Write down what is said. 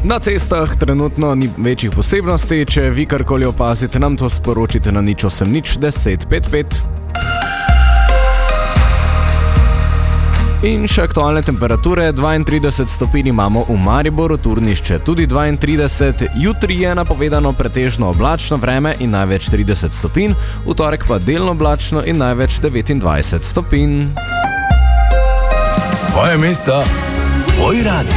Na cestah trenutno ni večjih posebnosti, če vi karkoli opazite, nam to sporočite na 080 10 55. In še aktualne temperature, 32 stopinj imamo v Mariboru, Turnišče tudi 32, jutri je napovedano pretežno oblačno vreme in največ 30 stopinj, v torek pa delno oblačno in največ 29 stopinj. Tvoje mesto, tvoj radio.